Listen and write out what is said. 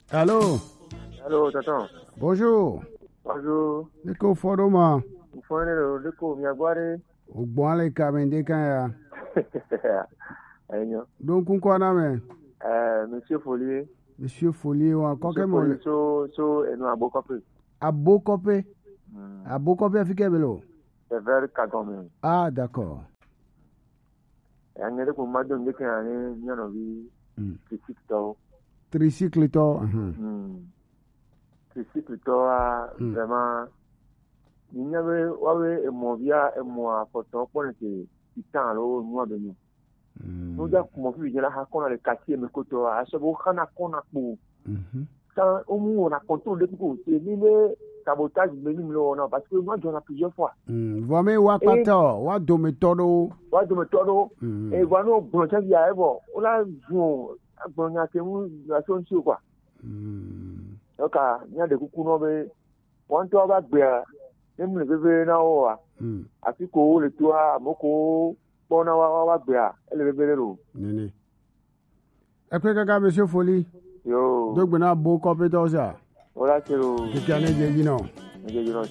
Allô? Allô, tonton. Bonjour. Bonjour. Niko Fodoma. Mfone ndiko Miagware. Ugbwale kamende kaya. Ayo. Donc quoi na me? Monsieur Follier. Monsieur Follier wa koke mo. So eno abokope. Abokope. Abokope afike belo. C'est vers Kagome. Ah, d'accord. Yangere ko madon ndeke ane nyano bi Tricycle to. Tricycle to vraiment nyawe wawe emovia emwa photo ponete itan lo nwa benu. Nous avons commencé à faire le quartier, mais quand on a fait on a contrôlé tout. C'est le sabotage, parce que moi, j'en ai plusieurs fois. Voilà, wapato, wadometodo. Wadometodo. Et voilà, bon, ça y est, bon, on a joué, on a fait une solution, quoi. Donc, il y a des coups, mais on doit avoir bien, même le bébé, là, à ce que le toit, moko. Bona wa bia ele bebelero nini après kaka monsieur Folie yo donc bena bo compétence ola kero ki ane jeji non